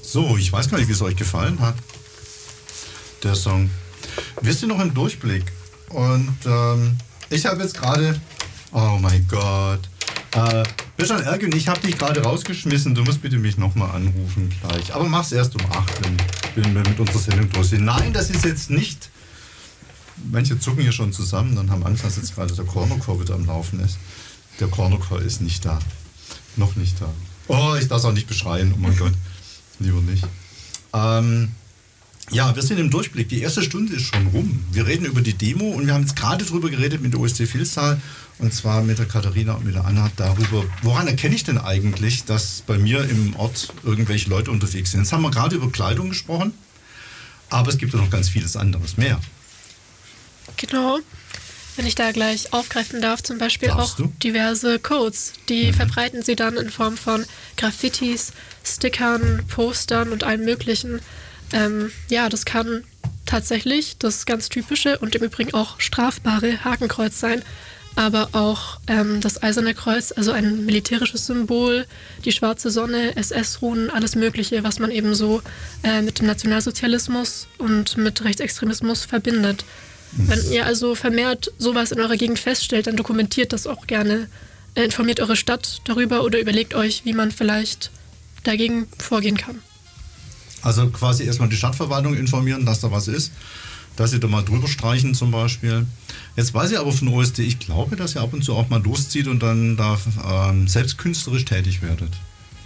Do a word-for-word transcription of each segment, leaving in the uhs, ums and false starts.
So, ich weiß gar nicht, wie es euch gefallen hat, der Song. Wir sind noch im Durchblick und ähm, ich habe jetzt gerade, oh mein Gott, äh, Bischan Ergün, ich habe dich gerade rausgeschmissen, du musst bitte mich nochmal anrufen gleich. Aber mach's erst um acht, wenn wir mit unserer Sendung durch sind. Nein, das ist jetzt nicht, manche zucken hier schon zusammen, dann haben Angst, dass jetzt gerade der Corner Call wieder am Laufen ist. Der Corner Call ist nicht da, noch nicht da. Oh, ich darf es auch nicht beschreien, oh mein Gott, lieber nicht. Ähm, Ja, wir sind im Durchblick. Die erste Stunde ist schon rum. Wir reden über die Demo und wir haben jetzt gerade drüber geredet mit der O S C Vilstal und zwar mit der Katharina und mit der Anna darüber, woran erkenne ich denn eigentlich, dass bei mir im Ort irgendwelche Leute unterwegs sind. Jetzt haben wir gerade über Kleidung gesprochen, aber es gibt ja noch ganz vieles anderes mehr. Genau. Wenn ich da gleich aufgreifen darf, zum Beispiel Darfst auch du? diverse Codes. Die Mhm. verbreiten sie dann in Form von Graffitis, Stickern, Postern und allem Möglichen. Ähm, ja, das kann tatsächlich das ganz typische und im Übrigen auch strafbare Hakenkreuz sein, aber auch ähm, das Eiserne Kreuz, also ein militärisches Symbol, die schwarze Sonne, S S-Runen, alles Mögliche, was man eben so äh, mit dem Nationalsozialismus und mit Rechtsextremismus verbindet. Wenn ihr also vermehrt sowas in eurer Gegend feststellt, dann dokumentiert das auch gerne, äh, informiert eure Stadt darüber oder überlegt euch, wie man vielleicht dagegen vorgehen kann. Also quasi erstmal die Stadtverwaltung informieren, dass da was ist, dass sie da mal drüber streichen zum Beispiel. Jetzt weiß ich aber von O S D, ich glaube, dass ihr ab und zu auch mal loszieht und dann da ähm, selbst künstlerisch tätig werdet.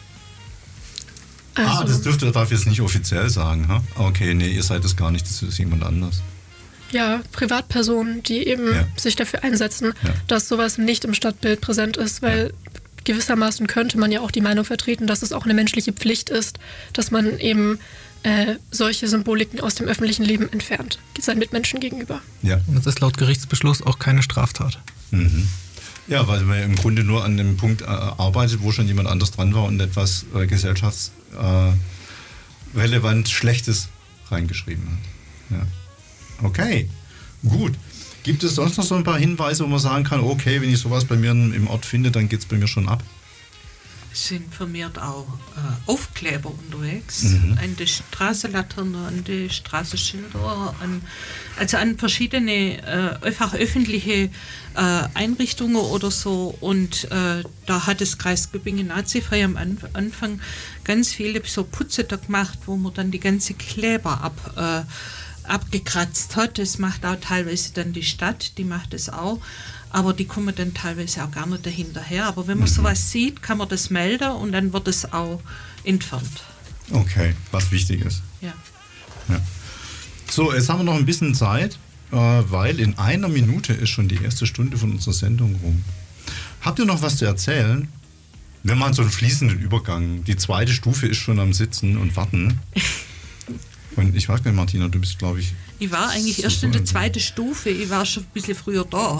Also, ah, das dürft ihr, darf ich jetzt nicht offiziell sagen. Ha? Okay, nee, ihr seid es gar nicht, das ist jemand anders. ja, Privatpersonen, die eben Ja. sich dafür einsetzen, Ja. dass sowas nicht im Stadtbild präsent ist, weil gewissermaßen könnte man ja auch die Meinung vertreten, dass es auch eine menschliche Pflicht ist, dass man eben äh, solche Symboliken aus dem öffentlichen Leben entfernt, seinen Mitmenschen gegenüber. Ja. Und das ist laut Gerichtsbeschluss auch keine Straftat. Mhm. Ja, weil man im Grunde nur an dem Punkt äh, arbeitet, wo schon jemand anders dran war und etwas äh, gesellschaftsrelevant äh, Schlechtes reingeschrieben hat. Ja. Okay, gut. Gibt es sonst noch so ein paar Hinweise, wo man sagen kann, okay, wenn ich sowas bei mir im Ort finde, dann geht es bei mir schon ab? Es sind vermehrt auch äh, Aufkleber unterwegs, Mhm. an die Straßenlaternen, an die Straßenschilder, an, also an verschiedene äh, einfach öffentliche äh, Einrichtungen oder so. Und äh, da hat das Kreis Göppingen Nazifrei am Anf- Anfang ganz viele so Putze da gemacht, wo man dann die ganze Kleber ab äh, abgekratzt hat. Das macht auch teilweise dann die Stadt, die macht es auch. Aber die kommen dann teilweise auch gar nicht dahinterher. Aber wenn man Mhm. sowas sieht, kann man das melden und dann wird es auch entfernt. Okay, was wichtig ist. Ja. Ja. So, jetzt haben wir noch ein bisschen Zeit, äh, weil in einer Minute ist schon die erste Stunde von unserer Sendung rum. Habt ihr noch was zu erzählen? Wir machen so einen fließenden Übergang. Die zweite Stufe ist schon am Sitzen und Warten. Und ich weiß gar nicht, Martina, du bist, glaube ich... Ich war eigentlich erst in der zweiten Stufe, ich war schon ein bisschen früher da.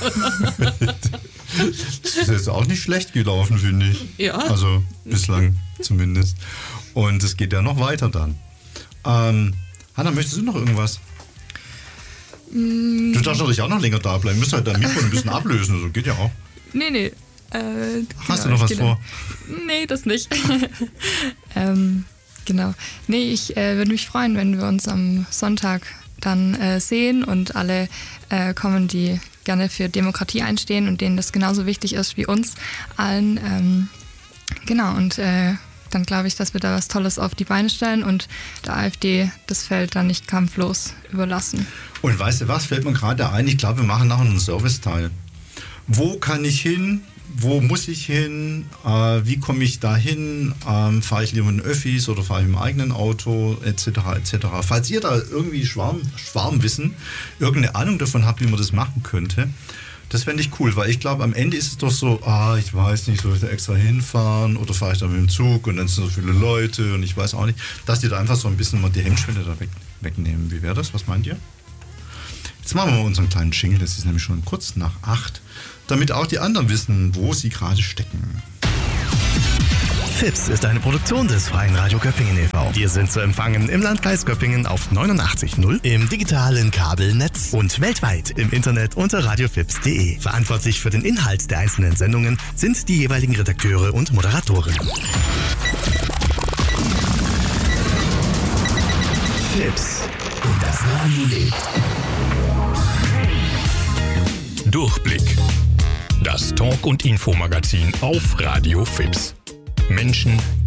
Das ist jetzt auch nicht schlecht gelaufen, finde ich. Ja. Also bislang zumindest. Und es geht ja noch weiter dann. Ähm, Hanna, möchtest du noch irgendwas? Mm, Du darfst natürlich auch noch länger da bleiben. Du musst halt dein Mikro ein bisschen ablösen. So geht ja auch. nee, nee. Äh, Hast genau, du noch ich was geh vor? dann- Nee, das nicht. ähm, genau. Nee, ich äh, würde mich freuen, wenn wir uns am Sonntag dann äh, sehen und alle äh, kommen, die gerne für Demokratie einstehen und denen das genauso wichtig ist wie uns allen. Ähm, genau, und äh, dann glaube ich, dass wir da was Tolles auf die Beine stellen und der AfD das Feld dann nicht kampflos überlassen. Und weißt du was, fällt mir gerade ein, ich glaube, wir machen nachher einen Serviceteil. Wo kann ich hin? Wo muss ich hin? Äh, wie komme ich da hin? Ähm, fahre ich lieber in Öffis oder fahre ich im eigenen Auto? Etc. et cetera. Falls ihr da irgendwie Schwarm, Schwarmwissen, irgendeine Ahnung davon habt, wie man das machen könnte, das fände ich cool, weil ich glaube, am Ende ist es doch so, ah, ich weiß nicht, soll ich da extra hinfahren oder fahre ich da mit dem Zug und dann sind so viele Leute und ich weiß auch nicht, dass die da einfach so ein bisschen mal die Hemmschwelle da weg, wegnehmen. Wie wäre das? Was meint ihr? Jetzt machen wir mal unseren kleinen Jingle, das ist nämlich schon kurz nach acht, damit auch die anderen wissen, wo sie gerade stecken. Fips ist eine Produktion des Freien Radio Göppingen e V Wir sind zu empfangen im Landkreis Göppingen auf neunundachtzig Komma null, im digitalen Kabelnetz und weltweit im Internet unter radiofips punkt de. Verantwortlich für den Inhalt der einzelnen Sendungen sind die jeweiligen Redakteure und Moderatoren. Fips und das Radio lebt. Durchblick. Das Talk- und Infomagazin auf Radio Fips. Menschen,